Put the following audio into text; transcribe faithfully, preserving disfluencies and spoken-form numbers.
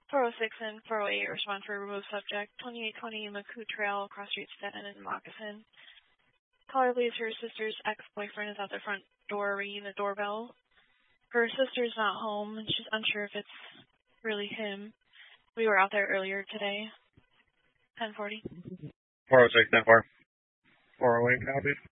four oh six and four oh eight respond for removed subject. twenty-eight twenty McCoo Trail, Cross Street, Staten and Moccasin. Caller believes her sister's ex-boyfriend is at the front door ringing the doorbell. Her sister's not home, and she's unsure if it's really him. We were out there earlier today. ten forty. four oh six, ten four. four oh eight, copy.